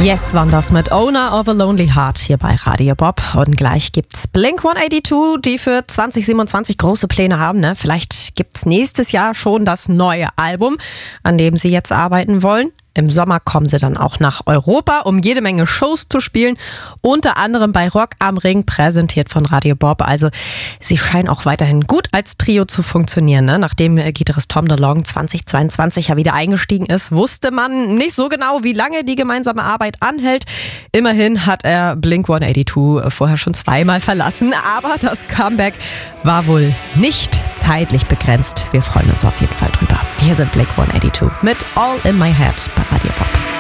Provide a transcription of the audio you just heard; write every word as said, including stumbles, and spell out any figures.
Yes, waren das mit Owner of a Lonely Heart hier bei Radio Bob. Und gleich gibt's Blink hundertzweiundachtzig, die für zwanzig siebenundzwanzig große Pläne haben. Ne? Vielleicht gibt's nächstes Jahr schon das neue Album, an dem sie jetzt arbeiten wollen. Im Sommer kommen sie dann auch nach Europa, um jede Menge Shows zu spielen. Unter anderem bei Rock am Ring, präsentiert von Radio Bob. Also sie scheinen auch weiterhin gut als Trio zu funktionieren. Ne? Nachdem Gitarrist Tom DeLonge zweitausendzweiundzwanzig ja wieder eingestiegen ist, wusste man nicht so genau, wie lange die gemeinsame Arbeit anhält. Immerhin hat er Blink hundertzweiundachtzig vorher schon zweimal verlassen. Aber das Comeback war wohl nicht zeitlich begrenzt. Wir freuen uns auf jeden Fall drüber. Hier sind Blink hundertzweiundachtzig mit All in My Head bei Radio Bob.